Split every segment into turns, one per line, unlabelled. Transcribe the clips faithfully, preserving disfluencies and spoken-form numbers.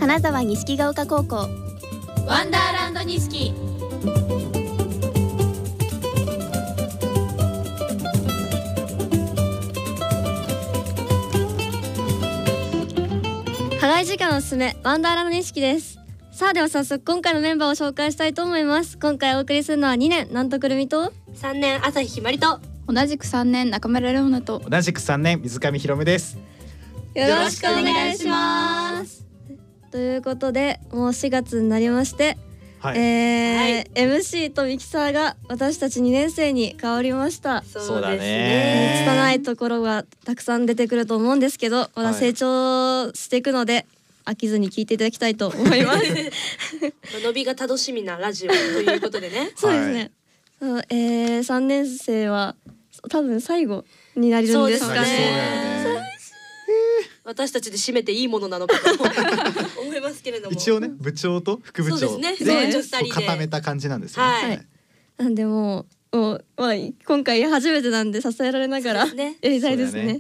金沢錦ヶ丘高校
ワンダーランド錦。
課外時間おすすめワンダーランド錦です。さあでは早速今回のメンバーを紹介したいと思います。今回お送りするのはにねんなんとくるみと
さんねん朝日ひまりと
同じくさんねん中村レオナと
同じくさんねん水上ひろむです。
よろしくお願いします。ということでもうしがつになりまして、はいえーはい、エムシー とミキサーが私たちにねん生に変わりました。
そうだね。
拙いところがたくさん出てくると思うんですけどまだ成長していくので、はい、飽きずに聞いていただきたいと思います
伸びが楽しみなラジオということでね
そうですね、そう、えー、さんねん生は多分最後になるんですかね。
私たちで締めていいものなのかと思いますけれども
一応ね部長と副部長で固めた感じなんですよね、はいはい、なん
でもう、もう、まあ、今回初めてなんで支えられながらやりたいですね。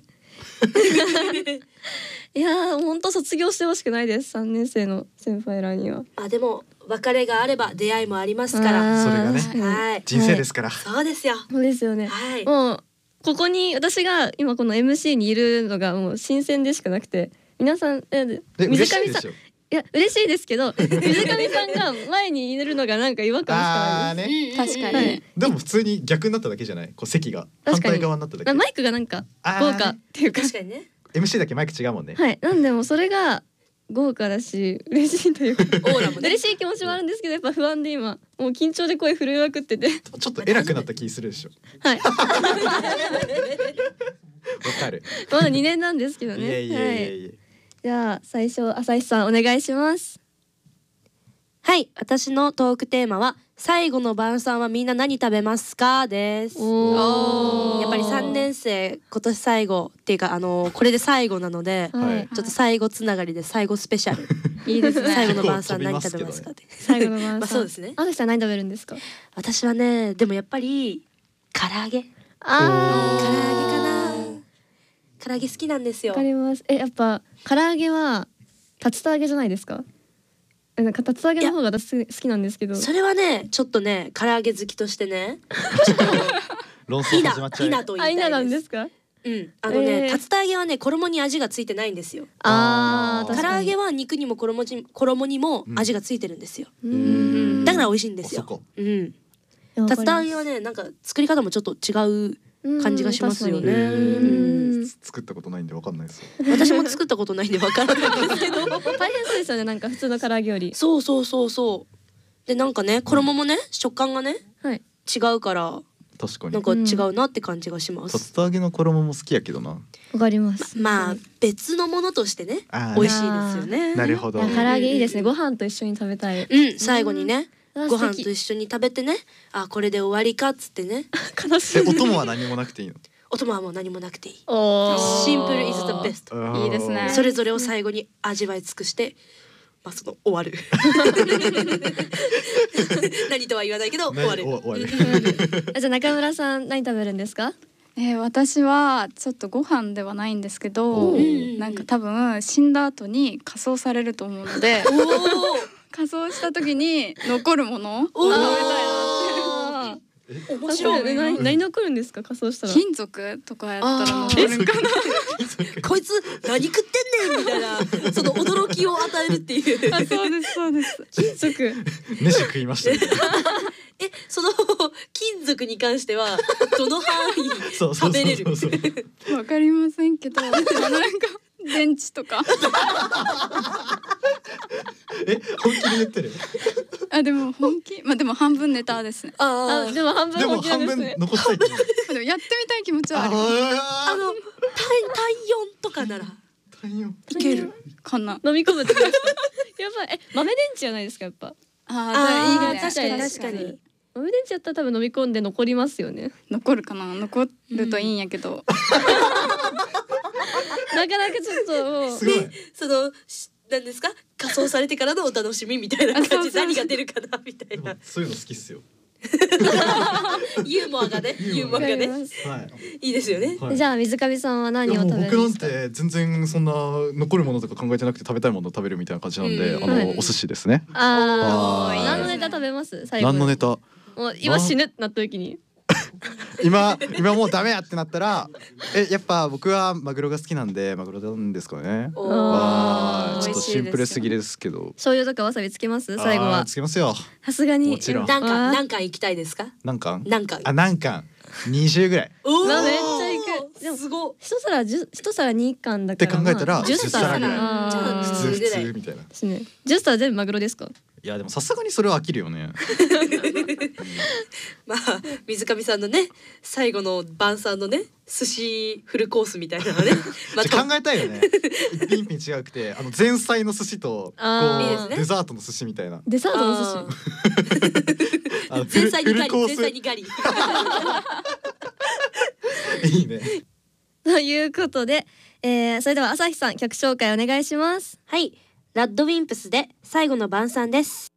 いやー本当卒業してほしくないです。さんねん生の先輩らには。
あでも別れがあれば出会いもありますから
それがね、はい、人生ですから、
はい、そうですよ
そうですよね、
はい、
もうここに私が今この エムシー にいるのがもう新鮮でしかなくて皆さんえ水上さんいや嬉しいですけど水上さんが前にいるのがなんか違和感しかないです。
確かに、
はい、
でも普通に逆になっただけじゃない。こう席が反対側になっただけ。
マイクがなんか豪華っていうか
確かにね
エムシー だけマイク違うもんね。
はいなんでもそれが豪華だし嬉しいというかオーラも、ね、嬉しい気持ちもあるんですけどやっぱ不安で今もう緊張で声震えまくってて
ちょっと偉くなった気するでしょ。はいわかる。
まだにねんなんですけどね。
いやいやいやいや、はい、
じゃあ最初朝日さんお願いします。
はい、私のトークテーマは最後の晩餐はみんな何食べますかです。おやっぱりさんねん生今年最後っていうかあのこれで最後なので、はい、ちょっと最後つながりで最後スペシャル
いいですね。
最後の晩餐何食べますかって、ね、
最後の晩餐
まあそうですね。
朝日さん何食べるんですか。
私はねでもやっぱり唐揚げ
あ
唐揚げかな。唐揚げ好きなんですよ。
わかります。えやっぱ唐揚げは竜田揚げじゃないですか。なんか竜田揚げの方が私好きなんですけど。
それはねちょっとね唐揚げ好きとしてね
論争始まっちゃう。
稲と言いたいです。
稲なんですか。
うんあのね、えー、竜田揚げはね衣に味がついてないんですよ。
あ
唐揚げは肉にも衣に衣にも味がついてるんですよ。うんだから美味しいんですよ。うん竜田揚げはねなんか作り方もちょっと違う感じがしますよね。うん
作ったことないんでわかんないですよ。
私も作ったことないんでわからないんですけど
大変そうですよね。なんか普通の唐揚げより。
そうそうそうそうでなんかね衣もね食感がね、
はい、
違うから
確かに
なんか違うなって感じがします。
竜田揚げの衣も好きやけどな。
わかります。
まあ別のものとしてね美味しいですよね。
なるほど。
唐揚げいいですね。ご飯と一緒に食べたい。
うん最後にねご飯と一緒に食べてねあこれで終わりかっつってね
悲しい。
お供は何もなくていいの。
お供はもう何もなくていい。シ
ン
プル is the best。
いいですね。
それぞれを最後に味わい尽くして、まあその終わる何とは言わないけど終わる。
終わる
じゃあ中村さん何食べるんですか。
えー、私はちょっとご飯ではないんですけどなんか多分死んだ後に火葬されると思うので火葬した時に残るものを食べたいなって。
面白い。
何、何残るんですか仮装したら。
金属とかやったら残るんかな。
こいつ何食ってんねんみたいなその驚きを与えるっていう
あそうですそうです。
金属
飯食いました、ね、
えその金属に関してはどの範囲食べれる。
わかりませんけどなんか電池とか
え本気で言ってる。
あでも本気まあでも半分ネタですね。
ああでも半分本気なんですね。
でも半分残したいって
でもやってみたい気持ちはあります。
あの体温とかならいける
かな。
飲み込むってことですか。やばいえ豆電池じゃないですかやっぱ。
ああいいね。
確かに確かに
豆電池やったら多分飲み込んで残りますよね。
残るかな残るといいんやけど、
うん、なかなかちょっともう
でそのなんですか仮装されてからのお楽しみみたいな感じ何が出るかなみたいな。
そういうの好きっすよ。
ユーモアがね、ユーモアがね、はい、いいですよね。
じゃあ水上さんは何を食べるんですか？
僕なんて全然そんな残るものとか考えてなくて食べたいものを食べるみたいな感じなんで、あのお寿司ですね。
ああ、何のネタ食べます？最後
何のネタ？も
う今死ぬってなった時に。
今今もうダメやってなったら、えやっぱ僕はマグロが好きなんでマグロなんですかね。ああ、ちょっとシンプルすぎですけど。
醤油とかわさびつけます？最後は。
つけますよ。
さすがに。
もちろん。
何貫何貫行きたいですか？
何貫？
何貫？
あ、何貫？二十ぐらい。
おお、
めっちゃいく。
でもすごい。
一皿十一皿二貫だから。
って考えたら
十皿
ぐらい。普通普通みたいな。
ですね。十皿全部マグロですか？
いやでもさすがにそれは飽きるよね。
まあ水上さんのね最後の晩餐のね寿司フルコースみたいなのね。
まあ考えたいよね。一品一品違くて、あの前菜の寿司とこうデザートの寿司みたいな。
デザートの
寿司。前菜にガリ、前菜にガリ。
いいね。
ということで、えー、それでは朝日さん曲紹介お願いします。
はい、ラッドウィンプスで最後の晩餐です。